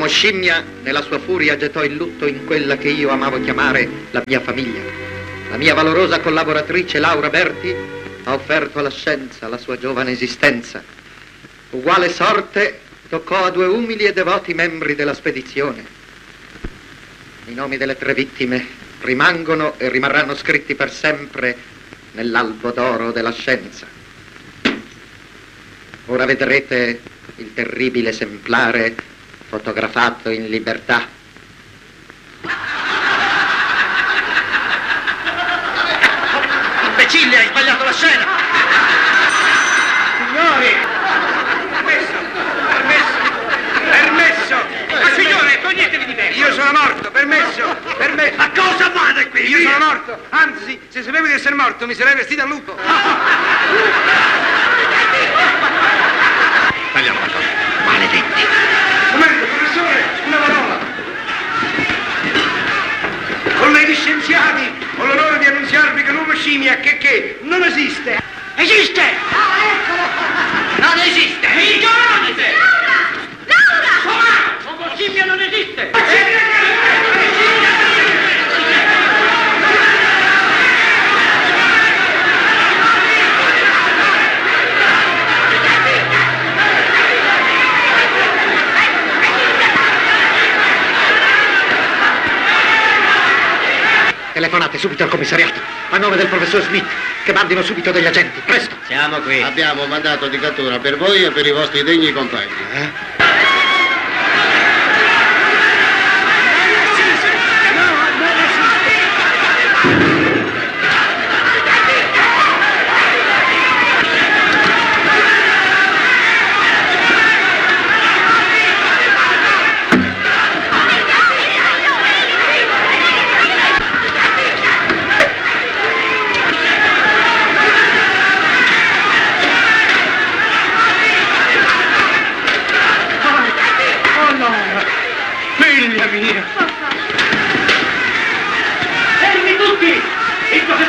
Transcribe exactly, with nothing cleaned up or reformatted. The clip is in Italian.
L'uomo scimmia, nella sua furia, gettò il lutto in quella che io amavo chiamare la mia famiglia. La mia valorosa collaboratrice Laura Berti ha offerto alla scienza la sua giovane esistenza. Uguale sorte toccò a due umili e devoti membri della spedizione. I nomi delle tre vittime rimangono e rimarranno scritti per sempre nell'albo d'oro della scienza. Ora vedrete il terribile esemplare fotografato in libertà. Imbecille, hai sbagliato la scena! Signori! Permesso! Permesso! Permesso! Ma signore, toglietevi di me! Io sono morto, permesso! Permesso! Ma cosa fate qui? Io sono morto! Anzi, se sapevo di essere morto, mi sarei vestito a lupo! Tagliamo la cosa. Maledetti! Momento, professore, una parola! Colleghi scienziati, ho l'onore di annunziarvi che l'uomo scimmia che che non esiste! Esiste! Ah, eccolo! Non esiste! Ignorante! Laura! Laura! L'uomo scimmia non esiste! Telefonate subito al commissariato, a nome del professor Smith, che mandino subito degli agenti, presto! Siamo qui. Abbiamo mandato di cattura per voi e per i vostri degni compagni. Eh? Figlia mia!